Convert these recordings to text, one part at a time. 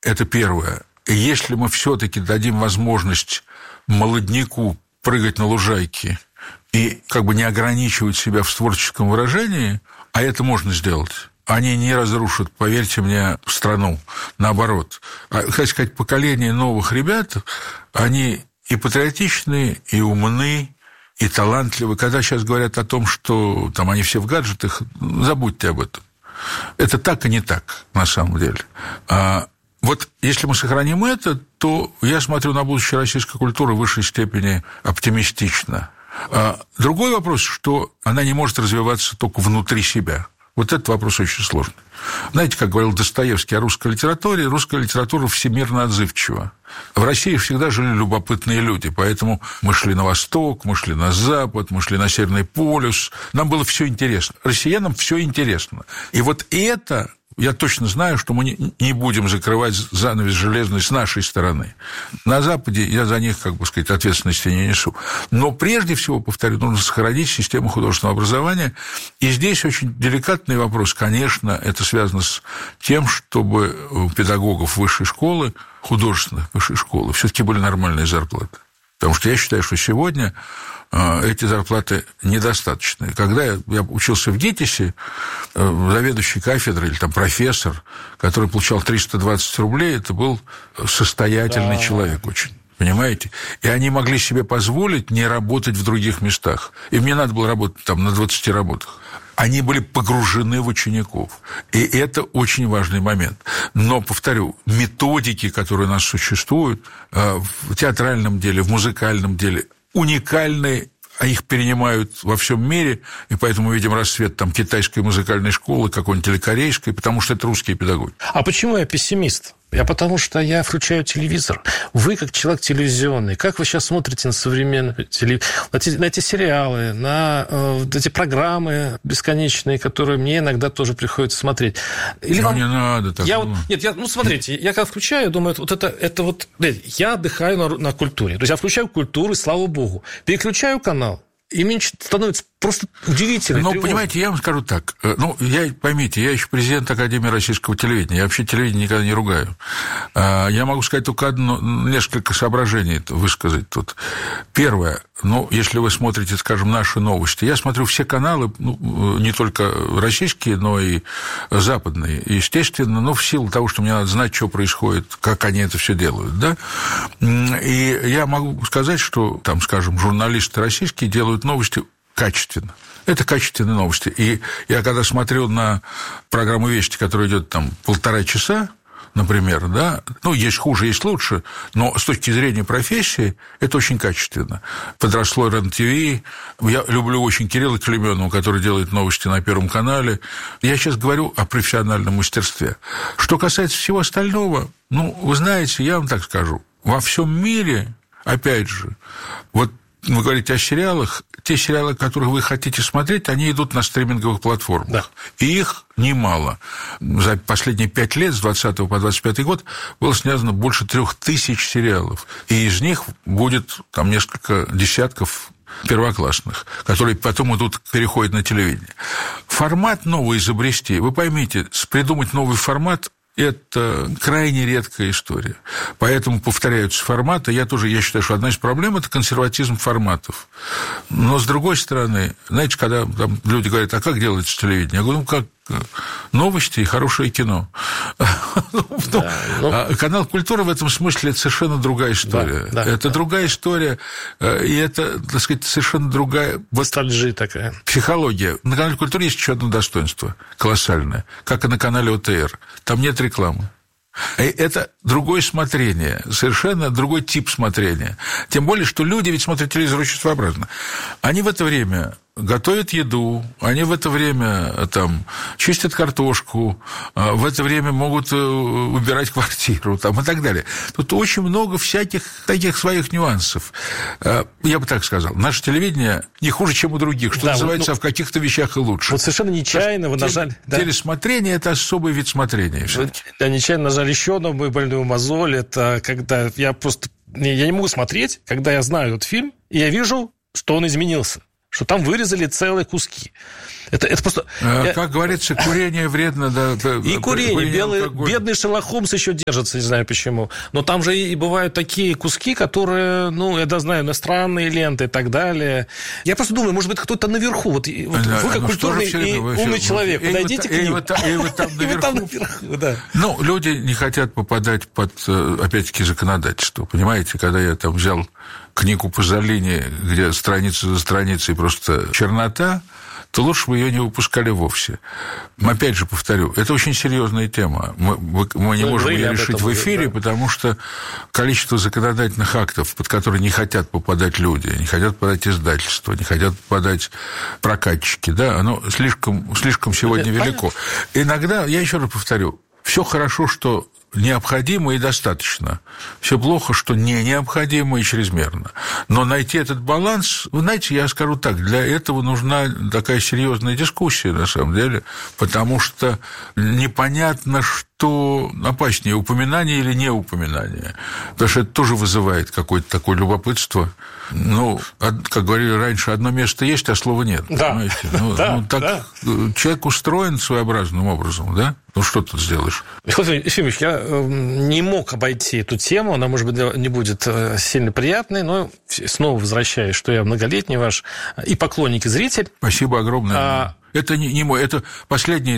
Это первое. И если мы все-таки дадим возможность молодняку прыгать на лужайке и как бы не ограничивать себя в творческом выражении, а это можно сделать, они не разрушат, поверьте мне, страну. Наоборот. Хочу сказать, поколение новых ребят, они и патриотичные, и умны, и талантливы. Когда сейчас говорят о том, что там они все в гаджетах, забудьте об этом. Это так и не так, на самом деле. Вот если мы сохраним это, то я смотрю на будущее российской культуры в высшей степени оптимистично. Другой вопрос, что она не может развиваться только внутри себя. Вот этот вопрос очень сложный. Знаете, как говорил Достоевский о русской литературе, русская литература всемирно отзывчива. В России всегда жили любопытные люди, поэтому мы шли на восток, мы шли на запад, мы шли на Северный полюс. Нам было все интересно. Россиянам все интересно. И вот это... Я точно знаю, что мы не будем закрывать занавес железный с нашей стороны. На Западе я за них, как бы сказать, ответственности не несу. Но прежде всего, повторю, нужно сохранить систему художественного образования. И здесь очень деликатный вопрос. Конечно, это связано с тем, чтобы у педагогов высшей школы, художественных высшей школы, все-таки были нормальные зарплаты. Потому что я считаю, что сегодня эти зарплаты недостаточные. Когда я учился в ГИТИСе, заведующий кафедрой или там профессор, который получал 320 рублей, это был состоятельный человек очень. Понимаете? И они могли себе позволить не работать в других местах. Им не надо было работать там на 20 работах. Они были погружены в учеников. И это очень важный момент. Но, повторю, методики, которые у нас существуют в театральном деле, в музыкальном деле, уникальные, а их перенимают во всем мире, и поэтому видим расцвет там китайской музыкальной школы, какой-нибудь или корейской, потому что это русские педагоги. А почему я пессимист? Потому что я включаю телевизор. Вы, как человек телевизионный, как вы сейчас смотрите на современные на эти сериалы, на эти программы бесконечные, которые мне иногда тоже приходится смотреть? Или вам... не надо так. Смотрите, я когда включаю, думаю, я отдыхаю на культуре. То есть я включаю культуру, и слава богу. Переключаю канал, и мне становится просто удивительно. Ну, понимаете, я вам скажу так. Поймите, я еще президент Академии российского телевидения. Я вообще телевидение никогда не ругаю. Я могу сказать только несколько соображений высказать тут. Первое. Если вы смотрите, скажем, наши новости, я смотрю все каналы, не только российские, но и западные. Естественно, в силу того, что мне надо знать, что происходит, как они это все делают, да. И я могу сказать, что, там, скажем, журналисты российские делают новости качественно. Это качественные новости. И я когда смотрел на программу «Вести», которая идет там 1,5 часа, например, да, есть хуже, есть лучше, но с точки зрения профессии это очень качественно. Подросло РЕН-ТВ. Я люблю очень Кирилла Клейменова, который делает новости на Первом канале. Я сейчас говорю о профессиональном мастерстве. Что касается всего остального, вы знаете, я вам так скажу, во всем мире, опять же, вот вы говорите о сериалах, те сериалы, которые вы хотите смотреть, они идут на стриминговых платформах. Да. И их немало. За последние 5 лет, с 20 по 25 год, было снято больше 3000 сериалов. И из них будет там несколько десятков первоклассных, которые потом переходят на телевидение. Формат новый изобрести, вы поймите, придумать новый формат – это крайне редкая история. Поэтому повторяются форматы. Я считаю, что одна из проблем – это консерватизм форматов. Но, с другой стороны, знаете, когда там люди говорят, а как делается телевидение? Я говорю, как новости и хорошее кино. Канал «Культура» в этом смысле – это совершенно другая история. Это другая история, и это, так сказать, совершенно другая... Ностальжия такая. Психология. На канале «Культура» есть еще одно достоинство колоссальное, как и на канале ОТР. Там нет рекламы. Это другое смотрение, совершенно другой тип смотрения. Тем более, что люди ведь смотрят телевизор очень своеобразно. Они в это время готовят еду, они в это время там, чистят картошку, в это время могут убирать квартиру там, и так далее. Тут очень много всяких таких своих нюансов. Я бы так сказал, наше телевидение не хуже, чем у других, что называется, а в каких-то вещах и лучше. Вот совершенно нечаянно вы нажали... Телесмотрение – это особый вид смотрения. Да, нечаянно нажали еще одну больную мозоль. Это когда я не могу смотреть, когда я знаю этот фильм, и я вижу, что он изменился, что там вырезали целые куски. Это просто... Как говорится, курение вредно. Да, и курение. Бедный Шерлок Холмс еще держится, не знаю почему. Но там же и бывают такие куски, которые, я знаю, иностранные ленты и так далее. Я просто думаю, может быть, кто-то наверху. Вот вы как культурный и умный человек, подойдите к ним. И вы там наверху. Да. Люди не хотят попадать под, опять-таки, законодательство. Понимаете, когда я там взял книгу Пазолини, где страница за страницей просто чернота, то лучше бы ее не выпускали вовсе. Опять же повторю, это очень серьезная тема. Мы не можем ее решить в эфире, потому что количество законодательных актов, под которые не хотят попадать люди, не хотят попадать издательства, не хотят попадать прокатчики, да, оно слишком сегодня велико. Иногда, я еще раз повторю, все хорошо, что необходимо и достаточно. Все плохо, что не необходимо и чрезмерно. Но найти этот баланс, вы знаете, я скажу так, для этого нужна такая серьезная дискуссия, на самом деле, потому что непонятно, что опаснее, упоминание или не упоминание. Потому что это тоже вызывает какое-то такое любопытство. Как говорили раньше, одно место есть, а слова нет. Да. Понимаете? Так человек устроен своеобразным образом, да? Что тут сделаешь? Михаил Ефимович, я не мог обойти эту тему, она, может быть, не будет сильно приятной, но снова возвращаюсь, что я многолетний ваш и поклонник, и зритель. Спасибо огромное. Это не мой, это последние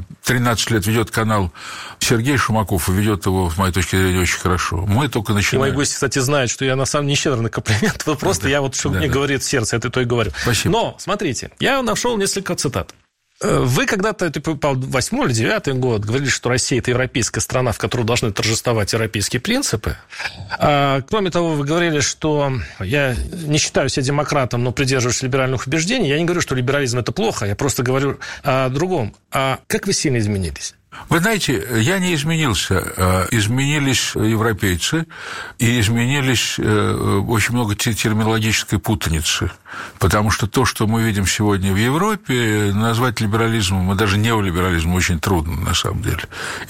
13 лет ведет канал Сергей Шумаков, и ведет его, с моей точки зрения, очень хорошо. Мы только начинаем. И мои гости, кстати, знают, что я на самом деле не щедр на комплимент, просто я что мне говорит сердце, это то и говорю. Спасибо. Но, смотрите, я нашел несколько цитат. Вы когда-то, это 8-й или 9-й год, говорили, что Россия – это европейская страна, в которой должны торжествовать европейские принципы. Кроме того, вы говорили, что я не считаю себя демократом, но придерживаюсь либеральных убеждений. Я не говорю, что либерализм – это плохо, я просто говорю о другом. А как вы сильно изменились? Вы знаете, я не изменился. Изменились европейцы, и изменились очень много терминологической путаницы. Потому что то, что мы видим сегодня в Европе, назвать либерализмом, и даже неолиберализмом очень трудно, на самом деле.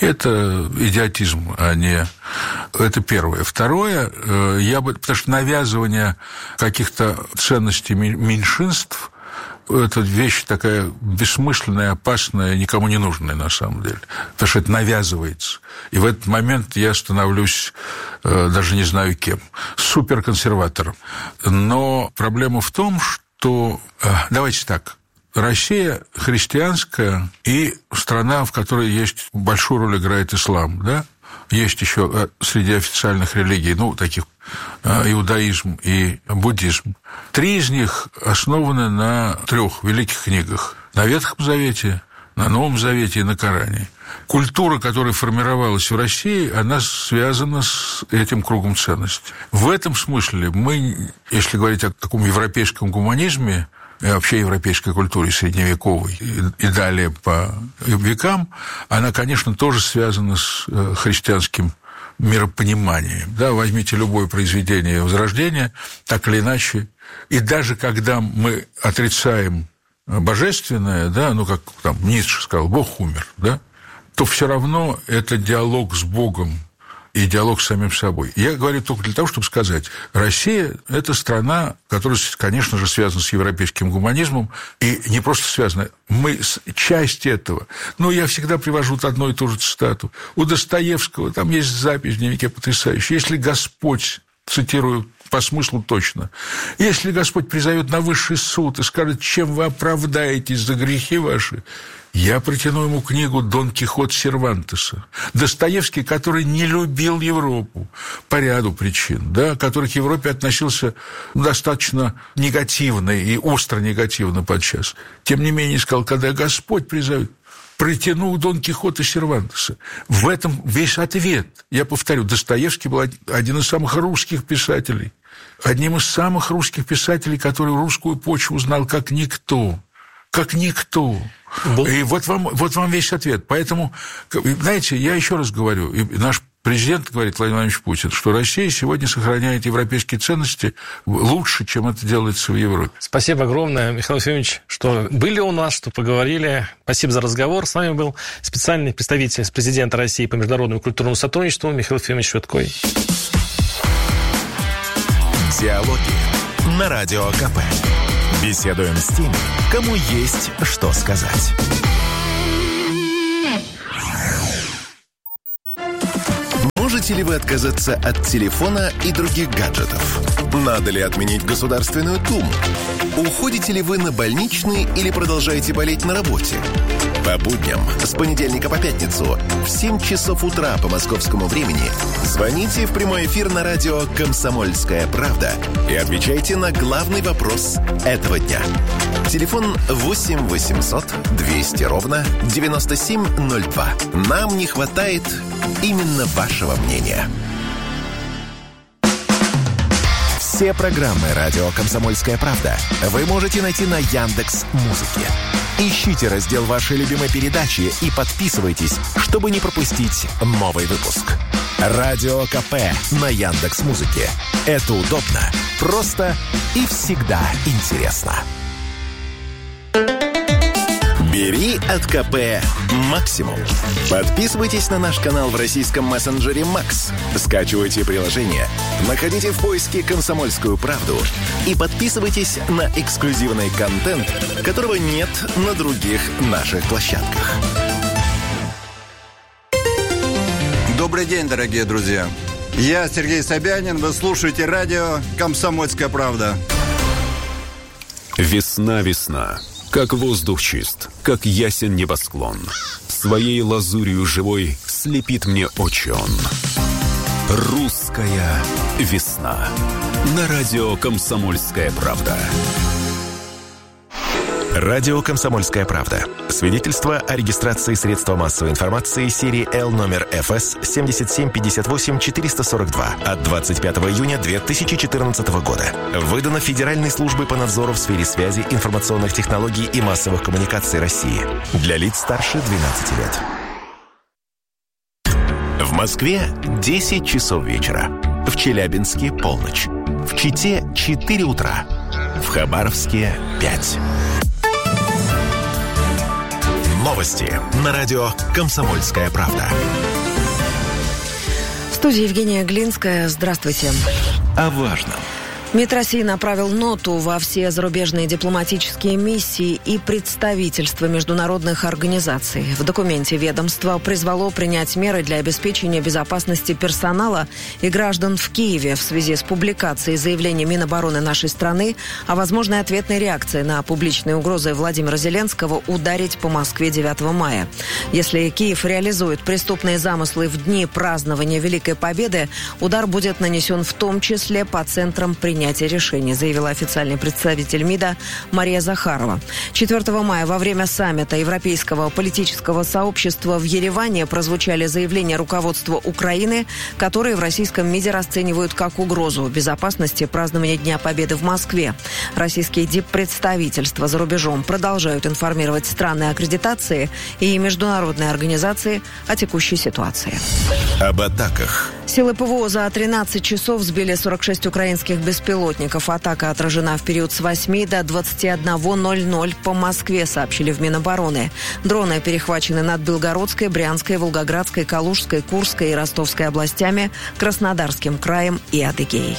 Это идиотизм, а не... Это первое. Второе, потому что навязывание каких-то ценностей меньшинств, это вещь такая бессмысленная, опасная, никому не нужная на самом деле. Потому что это навязывается. И в этот момент я становлюсь, даже не знаю кем, суперконсерватором. Но проблема в том, что... Давайте так. Россия христианская и страна, в которой есть большую роль играет ислам, да? Есть еще среди официальных религий, таких иудаизм и буддизм. 3 из них основаны на 3 великих книгах. На Ветхом Завете, на Новом Завете и на Коране. Культура, которая формировалась в России, она связана с этим кругом ценностей. В этом смысле мы, если говорить о таком европейском гуманизме, и вообще европейской культуре средневековой и далее по векам, она, конечно, тоже связана с христианским миропониманием. Да, возьмите любое произведение Возрождения, так или иначе. И даже когда мы отрицаем божественное, да, как там Ницше сказал, Бог умер, да, то все равно это диалог с Богом и диалог с самим собой. Я говорю только для того, чтобы сказать, Россия – это страна, которая, конечно же, связана с европейским гуманизмом, и не просто связана, мы часть этого. Я всегда привожу одну и ту же цитату. У Достоевского там есть запись в дневнике потрясающая. Если Господь, цитирую по смыслу точно, если Господь призовет на высший суд и скажет, чем вы оправдаетесь за грехи ваши, я протяну ему книгу «Дон Кихот» Сервантеса. Достоевский, который не любил Европу по ряду причин, да, который к Европе относился достаточно негативно и остро негативно подчас. Тем не менее, сказал, когда Господь призовет, протянул Дон Кихота Сервантеса. В этом весь ответ. Я повторю, Достоевский был один из самых русских писателей. Одним из самых русских писателей, который русскую почву знал как никто. Как никто. И вот вам весь ответ. Поэтому, знаете, я еще раз говорю, и наш президент говорит, Владимир Владимирович Путин, что Россия сегодня сохраняет европейские ценности лучше, чем это делается в Европе. Спасибо огромное, Михаил Ефимович, что были у нас, что поговорили. Спасибо за разговор. С вами был специальный представитель президента России по международному культурному сотрудничеству Михаил Ефимович Швидкой. Диалоги на Радио КП. Беседуем с теми, кому есть что сказать. Можете ли вы отказаться от телефона и других гаджетов? Надо ли отменить Государственную Думу? Уходите ли вы на больничный или продолжаете болеть на работе? По будням с понедельника по пятницу в 7 часов утра по московскому времени звоните в прямой эфир на радио «Комсомольская правда» и отвечайте на главный вопрос этого дня. Телефон 8 800 200 ровно 9702. Нам не хватает именно вашего мнения. Все программы «Радио Комсомольская правда» вы можете найти на Яндекс.Музыке. Ищите раздел вашей любимой передачи и подписывайтесь, чтобы не пропустить новый выпуск. Радио КП на Яндекс.Музыке. Это удобно, просто и всегда интересно. Бери от КП максимум. Подписывайтесь на наш канал в российском мессенджере Макс. Скачивайте приложение, находите в поиске «Комсомольскую правду» и подписывайтесь на эксклюзивный контент, которого нет на других наших площадках. Добрый день, дорогие друзья. Я Сергей Собянин, вы слушаете радио «Комсомольская правда». Весна. Как воздух чист, как ясен небосклон. Своей лазурью живой слепит мне очи он. Русская весна. На радио «Комсомольская правда». Радио «Комсомольская правда». Свидетельство о регистрации средства массовой информации серии Л номер ФС 7758-442 от 25 июня 2014 года. Выдано Федеральной службой по надзору в сфере связи, информационных технологий и массовых коммуникаций России. Для лиц старше 12 лет. В Москве 10 часов вечера. В Челябинске полночь. В Чите 4 утра. В Хабаровске 5. Новости на радио «Комсомольская правда». В студии Евгения Глинская. Здравствуйте. О важном. МИД России направил ноту во все зарубежные дипломатические миссии и представительства международных организаций. В документе ведомство призвало принять меры для обеспечения безопасности персонала и граждан в Киеве в связи с публикацией заявления Минобороны нашей страны о возможной ответной реакции на публичные угрозы Владимира Зеленского ударить по Москве 9 мая. Если Киев реализует преступные замыслы в дни празднования Великой Победы, удар будет нанесен в том числе по центрам принятия решений, заявила официальный представитель МИДа Мария Захарова. 4 мая во время саммита Европейского политического сообщества в Ереване прозвучали заявления руководства Украины, которые в российском МИДе расценивают как угрозу безопасности празднования Дня Победы в Москве. Российские диппредставительства за рубежом продолжают информировать страны аккредитации и международные организации о текущей ситуации. Об атаках. Силы ПВО за 13 часов сбили 46 украинских беспилотников. Атака отражена в период с 8 до 21:00 по Москве, сообщили в Минобороны. Дроны перехвачены над Белгородской, Брянской, Волгоградской, Калужской, Курской и Ростовской областями, Краснодарским краем и Адыгеей.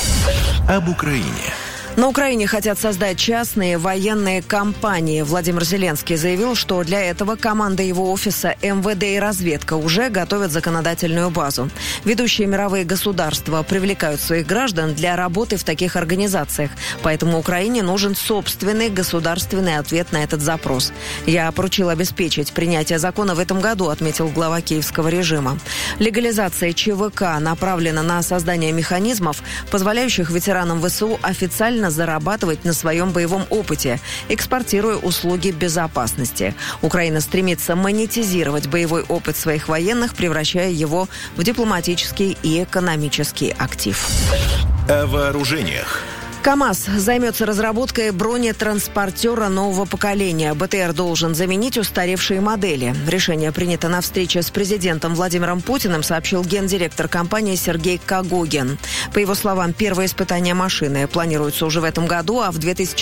Об Украине. На Украине хотят создать частные военные компании. Владимир Зеленский заявил, что для этого команда его офиса МВД и разведка уже готовят законодательную базу. Ведущие мировые государства привлекают своих граждан для работы в таких организациях. Поэтому Украине нужен собственный государственный ответ на этот запрос. «Я поручил обеспечить принятие закона в этом году», отметил глава киевского режима. Легализация ЧВК направлена на создание механизмов, позволяющих ветеранам ВСУ официально зарабатывать на своем боевом опыте, экспортируя услуги безопасности. Украина стремится монетизировать боевой опыт своих военных, превращая его в дипломатический и экономический актив. О вооружениях. КАМАЗ займется разработкой бронетранспортера нового поколения. БТР должен заменить устаревшие модели. Решение принято на встрече с президентом Владимиром Путиным, сообщил гендиректор компании Сергей Кагогин. По его словам, первое испытание машины планируется уже в этом году, а в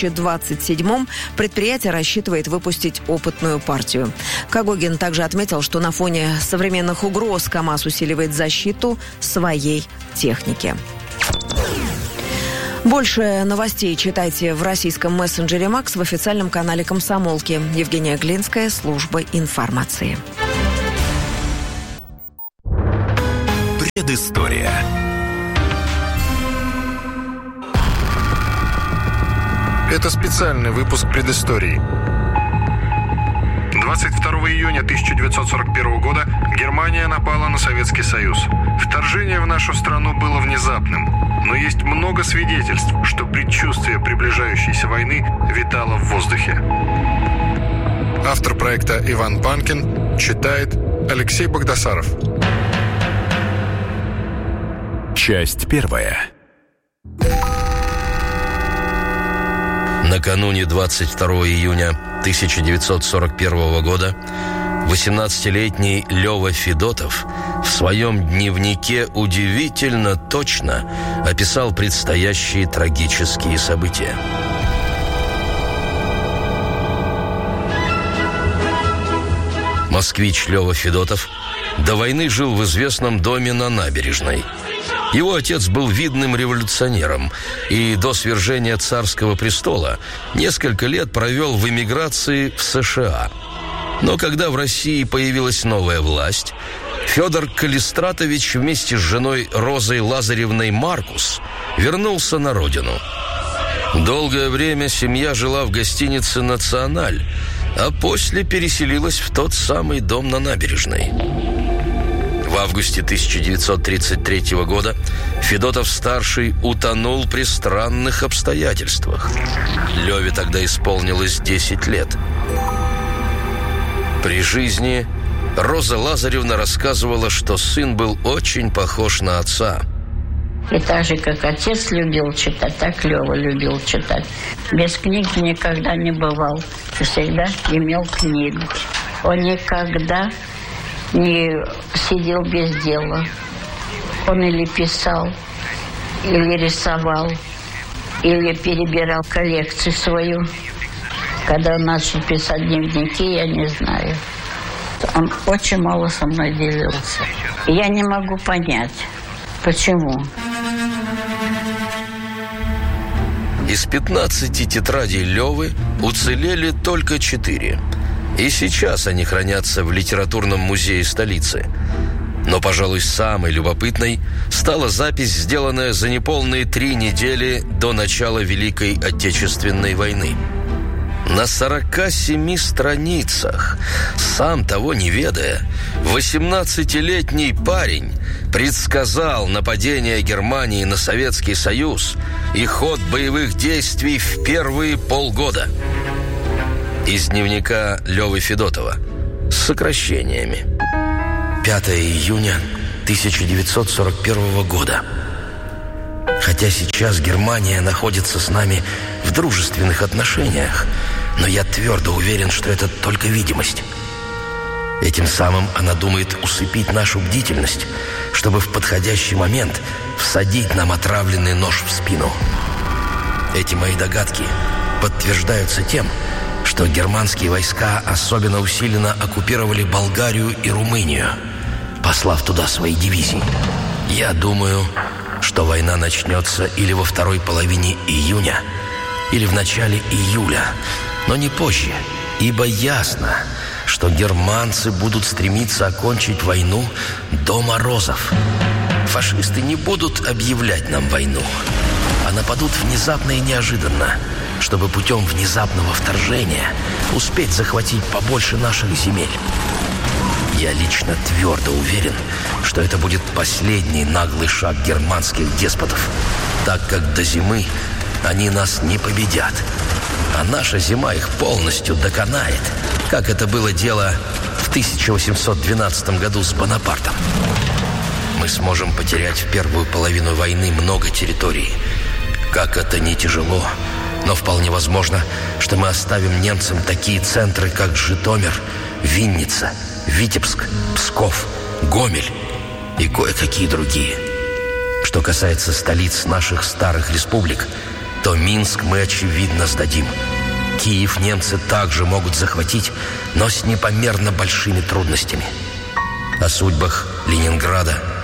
2027-м предприятие рассчитывает выпустить опытную партию. Кагогин также отметил, что на фоне современных угроз КАМАЗ усиливает защиту своей техники. Больше новостей читайте в российском мессенджере «Макс», в официальном канале «Комсомолки». Евгения Глинская, служба информации. Предыстория. Это специальный выпуск предыстории. 22 июня 1941 года Германия напала на Советский Союз. Вторжение в нашу страну было внезапным, но есть много свидетельств, что предчувствие приближающейся войны витало в воздухе. Автор проекта Иван Панкин читает Алексей Богдасаров. Часть первая. Накануне 22 июня 1941 года 18-летний Лёва Федотов в своем дневнике удивительно точно описал предстоящие трагические события. Москвич Лёва Федотов до войны жил в известном доме на набережной. Его отец был видным революционером и до свержения царского престола несколько лет провел в эмиграции в США. Но когда в России появилась новая власть, Федор Калистратович вместе с женой Розой Лазаревной Маркус вернулся на родину. Долгое время семья жила в гостинице «Националь», а после переселилась в тот самый дом на набережной. В августе 1933 года Федотов-старший утонул при странных обстоятельствах. Лёве тогда исполнилось 10 лет. При жизни Роза Лазаревна рассказывала, что сын был очень похож на отца. И так же, как отец любил читать, так Лёва любил читать. Без книги никогда не бывал. Всегда имел книгу. Он никогда не сидел без дела. Он или писал, или рисовал, или перебирал коллекцию свою. Когда он начал писать дневники, я не знаю. Он очень мало со мной делился. Я не могу понять, почему. Из 15 тетрадей Лёвы уцелели только 4. И сейчас они хранятся в литературном музее столицы. Но, пожалуй, самой любопытной стала запись, сделанная за неполные 3 недели до начала Великой Отечественной войны. На 47 страницах, сам того не ведая, 18-летний парень предсказал нападение Германии на Советский Союз и ход боевых действий в первые полгода. Из дневника Лёвы Федотова с сокращениями. 5 июня 1941 года. Хотя сейчас Германия находится с нами в дружественных отношениях, но я твердо уверен, что это только видимость. Этим самым она думает усыпить нашу бдительность, чтобы в подходящий момент всадить нам отравленный нож в спину. Эти мои догадки подтверждаются тем, что германские войска особенно усиленно оккупировали Болгарию и Румынию, послав туда свои дивизии. Я думаю, что война начнется или во второй половине июня, или в начале июля, но не позже, ибо ясно, что германцы будут стремиться окончить войну до морозов. Фашисты не будут объявлять нам войну, а нападут внезапно и неожиданно, чтобы путем внезапного вторжения успеть захватить побольше наших земель. Я лично твердо уверен, что это будет последний наглый шаг германских деспотов, так как до зимы они нас не победят, а наша зима их полностью доконает, как это было дело в 1812 году с Бонапартом. Мы сможем потерять в первую половину войны много территорий. Как это не тяжело, но вполне возможно, что мы оставим немцам такие центры, как Житомир, Винница, Витебск, Псков, Гомель и кое-какие другие. Что касается столиц наших старых республик, то Минск мы, очевидно, сдадим. Киев немцы также могут захватить, но с непомерно большими трудностями. О судьбах Ленинграда,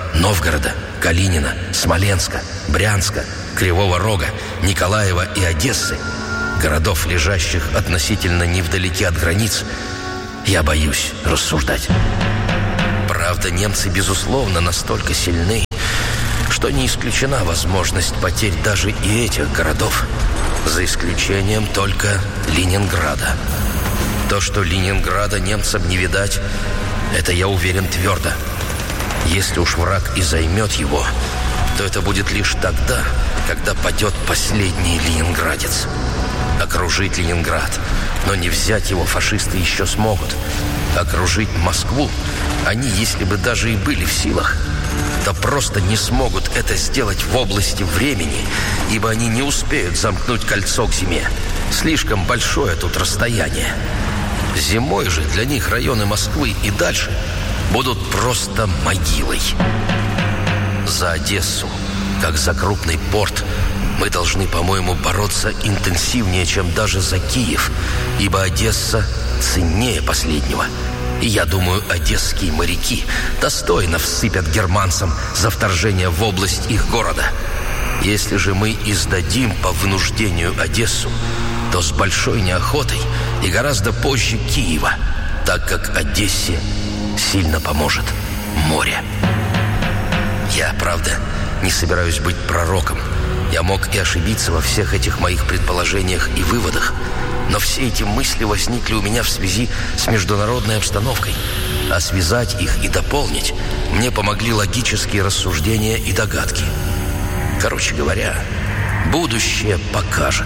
Новгорода, Калинина, Смоленска, Брянска, Кривого Рога, Николаева и Одессы, городов, лежащих относительно невдалеке от границ, я боюсь рассуждать. Правда, немцы, безусловно, настолько сильны, что не исключена возможность потерь даже и этих городов, за исключением только Ленинграда. То, что Ленинграда немцам не видать, это я уверен твердо. Если уж враг и займет его, то это будет лишь тогда, когда падет последний ленинградец. Окружить Ленинград, но не взять его фашисты еще смогут. Окружить Москву они, если бы даже и были в силах, то просто не смогут это сделать в области времени, ибо они не успеют замкнуть кольцо к зиме. Слишком большое тут расстояние. Зимой же для них районы Москвы и дальше будут просто могилой. За Одессу, как за крупный порт, мы должны, по-моему, бороться интенсивнее, чем даже за Киев, ибо Одесса ценнее последнего. И я думаю, одесские моряки достойно всыпят германцам за вторжение в область их города. Если же мы издадим по вынуждению Одессу, то с большой неохотой и гораздо позже Киева, так как Одессе сильно поможет море. Я, правда, не собираюсь быть пророком. Я мог и ошибиться во всех этих моих предположениях и выводах, но все эти мысли возникли у меня в связи с международной обстановкой, а связать их и дополнить мне помогли логические рассуждения и догадки. Короче говоря, будущее покажет.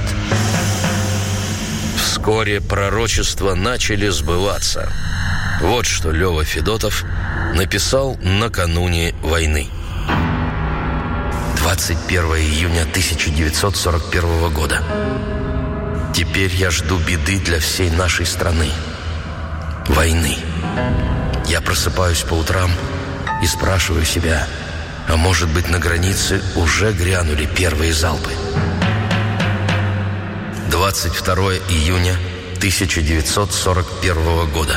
Вскоре пророчества начали сбываться. Вот что Лёва Федотов написал накануне войны. 21 июня 1941 года. Теперь я жду беды для всей нашей страны. Войны. Я просыпаюсь по утрам и спрашиваю себя, а может быть, на границе уже грянули первые залпы. 22 июня 1941 года.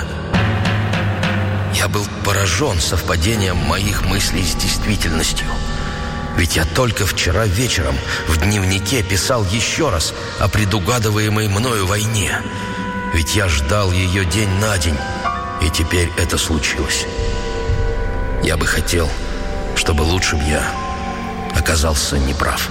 Я был поражен совпадением моих мыслей с действительностью. Ведь я только вчера вечером в дневнике писал еще раз о предугадываемой мною войне. Ведь я ждал ее день на день, и теперь это случилось. Я бы хотел, чтобы лучше бы я оказался неправ.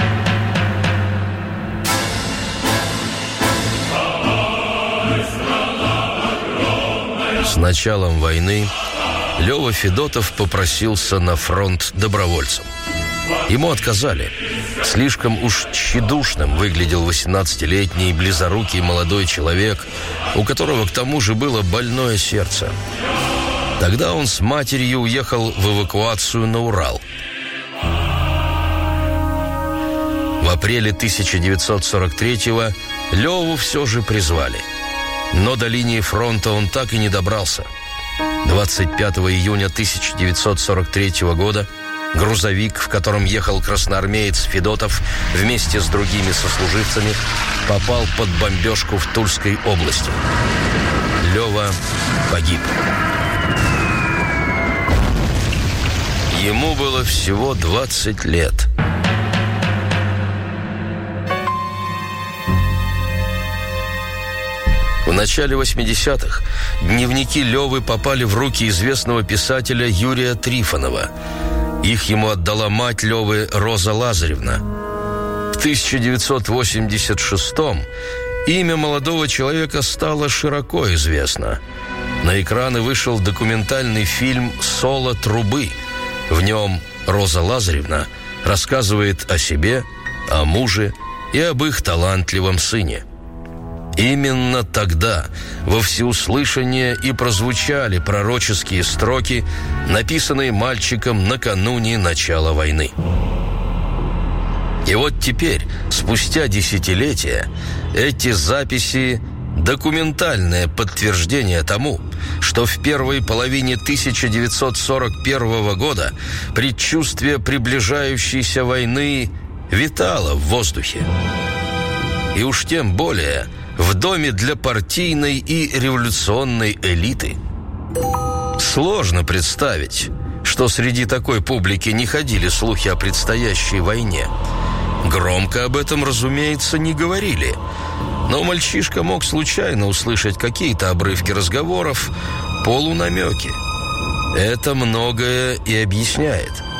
С началом войны Лёва Федотов попросился на фронт добровольцем. Ему отказали. Слишком уж тщедушным выглядел 18-летний близорукий молодой человек, у которого к тому же было больное сердце. Тогда он с матерью уехал в эвакуацию на Урал. В апреле 1943-го Лёву все же призвали. Но до линии фронта он так и не добрался. 25 июня 1943 года грузовик, в котором ехал красноармеец Федотов вместе с другими сослуживцами, попал под бомбежку в Тульской области. Лёва погиб. Ему было всего 20 лет. В начале 80-х дневники Лёвы попали в руки известного писателя Юрия Трифонова. Их ему отдала мать Лёвы Роза Лазаревна. В 1986-м имя молодого человека стало широко известно. На экраны вышел документальный фильм «Соло трубы». В нем Роза Лазаревна рассказывает о себе, о муже и об их талантливом сыне. Именно тогда во всеуслышание и прозвучали пророческие строки, написанные мальчиком накануне начала войны. И вот теперь, спустя десятилетия, эти записи – документальное подтверждение тому, что в первой половине 1941 года предчувствие приближающейся войны витало в воздухе. И уж тем более в доме для партийной и революционной элиты. Сложно представить, что среди такой публики не ходили слухи о предстоящей войне. Громко об этом, разумеется, не говорили. Но мальчишка мог случайно услышать какие-то обрывки разговоров, полунамеки. Это многое и объясняет.